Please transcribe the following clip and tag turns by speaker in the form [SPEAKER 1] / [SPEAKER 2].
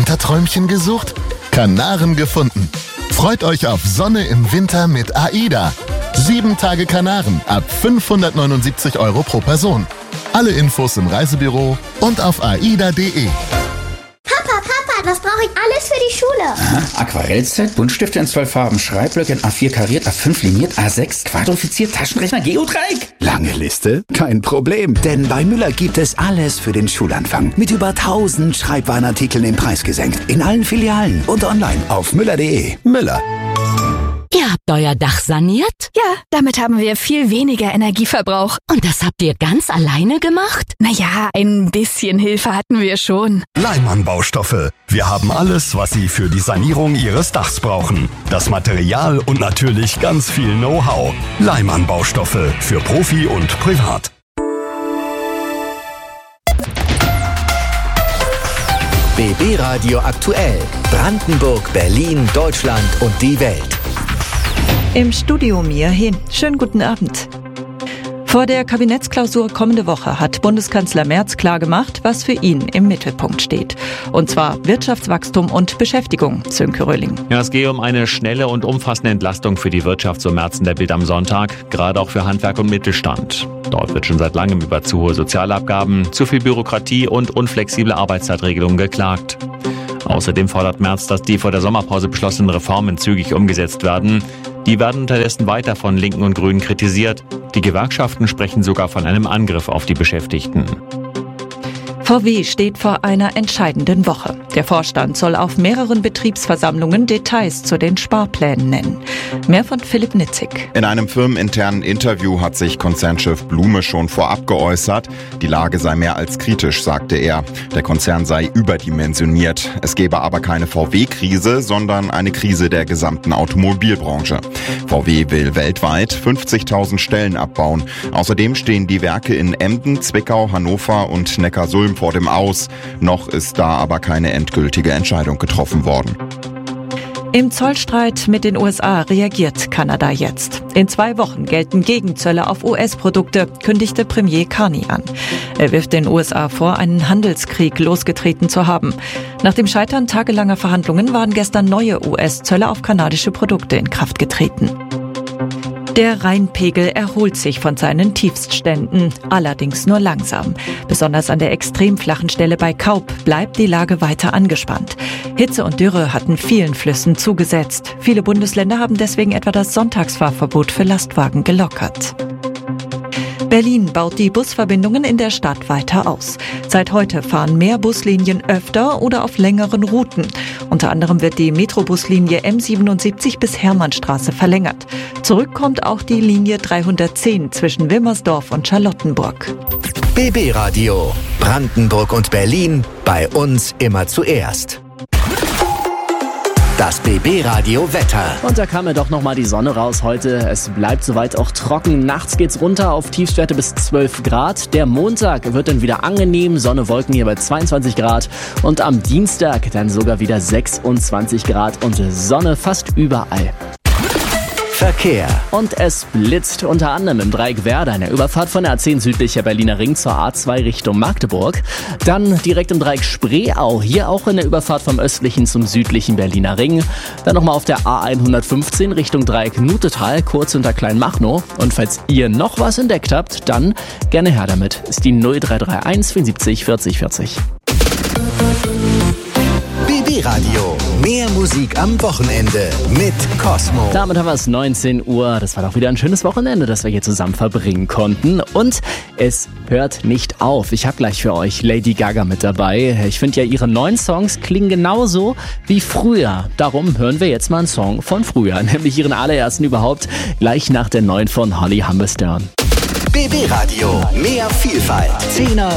[SPEAKER 1] Winterträumchen gesucht? Kanaren gefunden. Freut euch auf Sonne im Winter mit AIDA. 7 Tage Kanaren ab 579 € pro Person. Alle Infos im Reisebüro und auf aida.de.
[SPEAKER 2] Papa, was brauche ich alles für die Schule?
[SPEAKER 3] Aha, Aquarellset, Buntstifte in 12 Farben, Schreibblöcke in A4 kariert, A5 liniert, A6 quadrifiziert, Taschenrechner, Geodreieck.
[SPEAKER 4] Lange Liste? Kein Problem, denn bei Müller gibt es alles für den Schulanfang. Mit über 1000 Schreibwarenartikeln den Preis gesenkt. In allen Filialen und online auf müller.de. Müller.
[SPEAKER 5] Ihr habt euer Dach saniert?
[SPEAKER 6] Ja, damit haben wir viel weniger Energieverbrauch.
[SPEAKER 5] Und das habt ihr ganz alleine gemacht?
[SPEAKER 6] Naja, ein bisschen Hilfe hatten wir schon.
[SPEAKER 7] Leimann Baustoffe. Wir haben alles, was Sie für die Sanierung Ihres Dachs brauchen. Das Material und natürlich ganz viel Know-how. Leimann Baustoffe für Profi und Privat.
[SPEAKER 8] BB Radio aktuell. Brandenburg, Berlin, Deutschland und die Welt.
[SPEAKER 9] Im Studio Mia Hehn. Schönen guten Abend. Vor der Kabinettsklausur kommende Woche hat Bundeskanzler Merz klargemacht, was für ihn im Mittelpunkt steht. Und zwar Wirtschaftswachstum und Beschäftigung, Sönke Röhling.
[SPEAKER 10] Ja, es gehe um eine schnelle und umfassende Entlastung für die Wirtschaft, so Merz in der Bild am Sonntag, gerade auch für Handwerk und Mittelstand. Dort wird schon seit langem über zu hohe Sozialabgaben, zu viel Bürokratie und unflexible Arbeitszeitregelungen geklagt. Außerdem fordert Merz, dass die vor der Sommerpause beschlossenen Reformen zügig umgesetzt werden. Die werden unterdessen weiter von Linken und Grünen kritisiert. Die Gewerkschaften sprechen sogar von einem Angriff auf die Beschäftigten.
[SPEAKER 9] VW steht vor einer entscheidenden Woche. Der Vorstand soll auf mehreren Betriebsversammlungen Details zu den Sparplänen nennen. Mehr von Philipp Nitzig.
[SPEAKER 11] In einem firmeninternen Interview hat sich Konzernchef Blume schon vorab geäußert. Die Lage sei mehr als kritisch, sagte er. Der Konzern sei überdimensioniert. Es gebe aber keine VW-Krise, sondern eine Krise der gesamten Automobilbranche. VW will weltweit 50.000 Stellen abbauen. Außerdem stehen die Werke in Emden, Zwickau, Hannover und Neckarsulm vor dem Aus. Noch ist da aber keine endgültige Entscheidung getroffen worden.
[SPEAKER 9] Im Zollstreit mit den USA reagiert Kanada jetzt. In 2 Wochen gelten Gegenzölle auf US-Produkte, kündigte Premier Carney an. Er wirft den USA vor, einen Handelskrieg losgetreten zu haben. Nach dem Scheitern tagelanger Verhandlungen waren gestern neue US-Zölle auf kanadische Produkte in Kraft getreten. Der Rheinpegel erholt sich von seinen Tiefstständen, allerdings nur langsam. Besonders an der extrem flachen Stelle bei Kaub bleibt die Lage weiter angespannt. Hitze und Dürre hatten vielen Flüssen zugesetzt. Viele Bundesländer haben deswegen etwa das Sonntagsfahrverbot für Lastwagen gelockert. Berlin baut die Busverbindungen in der Stadt weiter aus. Seit heute fahren mehr Buslinien öfter oder auf längeren Routen. Unter anderem wird die Metrobuslinie M77 bis Hermannstraße verlängert. Zurück kommt auch die Linie 310 zwischen Wilmersdorf und Charlottenburg.
[SPEAKER 8] BB Radio. Brandenburg und Berlin. Bei uns immer zuerst. Das BB Radio Wetter.
[SPEAKER 12] Und da kam ja doch nochmal die Sonne raus heute. Es bleibt soweit auch trocken. Nachts geht's runter auf Tiefstwerte bis 12 Grad. Der Montag wird dann wieder angenehm. Sonne, Wolken hier bei 22 Grad. Und am Dienstag dann sogar wieder 26 Grad und Sonne fast überall.
[SPEAKER 8] Verkehr.
[SPEAKER 12] Und es blitzt unter anderem im Dreieck Werder in der Überfahrt von der A10 südlicher Berliner Ring zur A2 Richtung Magdeburg. Dann direkt im Dreieck Spreeau, hier auch in der Überfahrt vom östlichen zum südlichen Berliner Ring. Dann nochmal auf der A115 Richtung Dreieck Nutetal, kurz hinter Kleinmachnow. Und falls ihr noch was entdeckt habt, dann gerne her damit. Ist die 0331 74 40 40.
[SPEAKER 8] BB Radio. Mehr Musik am Wochenende mit Cosmo.
[SPEAKER 12] Damit haben wir es 19 Uhr. Das war doch wieder ein schönes Wochenende, das wir hier zusammen verbringen konnten. Und es hört nicht auf. Ich habe gleich für euch Lady Gaga mit dabei. Ich finde ja, ihre neuen Songs klingen genauso wie früher. Darum hören wir jetzt mal einen Song von früher, nämlich ihren allerersten überhaupt, gleich nach der neuen von Holly Humberstone.
[SPEAKER 8] BB Radio. Mehr Vielfalt. 10er